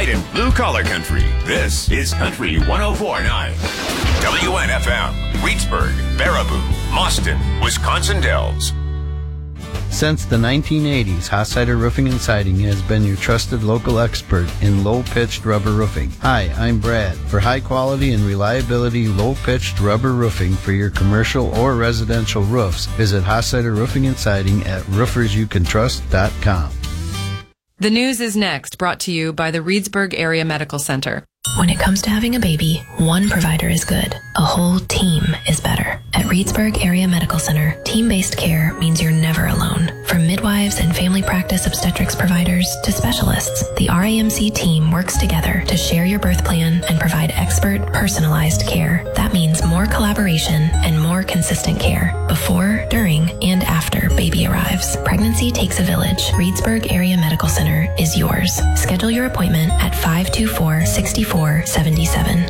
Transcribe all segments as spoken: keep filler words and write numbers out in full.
White and blue collar country. This is Country one oh four point nine. W N F M, Reedsburg, Baraboo, Mauston, Wisconsin Dells. Since the nineteen eighties, Hossider Roofing and Siding has been your trusted local expert in low-pitched rubber roofing. Hi, I'm Brad. For high quality and reliability low-pitched rubber roofing for your commercial or residential roofs, visit Hossider Roofing and Siding at roofers you can trust dot com. The news is next, brought to you by the Reedsburg Area Medical Center. When it comes to having a baby, one provider is good. A whole team is better. At Reedsburg Area Medical Center, team-based care means you're never alone. From midwives and family practice obstetrics providers to specialists, the R A M C team works together to share your birth plan and provide expert, personalized care. That means more collaboration and more consistent care before, during, and after baby arrives. Pregnancy takes a village. Reedsburg Area Medical Center is yours. Schedule your appointment at five two four, six four seven seven.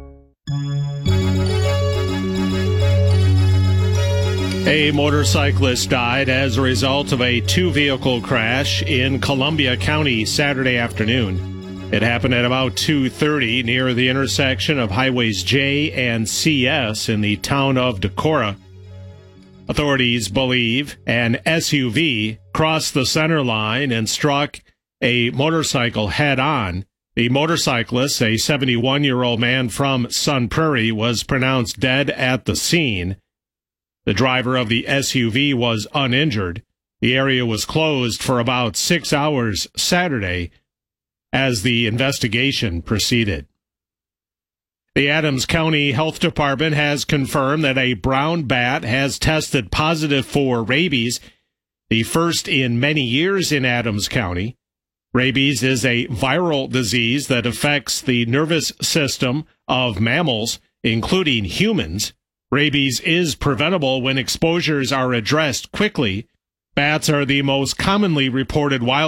A motorcyclist died as a result of a two-vehicle crash in Columbia County Saturday afternoon. It happened at about two thirty near the intersection of Highways J and C S in the town of Decorah. Authorities believe an S U V crossed the center line and struck a motorcycle head-on. The motorcyclist, a seventy-one-year-old man from Sun Prairie, was pronounced dead at the scene. The driver of the S U V was uninjured. The area was closed for about six hours Saturday as the investigation proceeded. The Adams County Health Department has confirmed that a brown bat has tested positive for rabies, the first in many years in Adams County. Rabies is a viral disease that affects the nervous system of mammals, including humans. Rabies is preventable when exposures are addressed quickly. Bats are the most commonly reported wild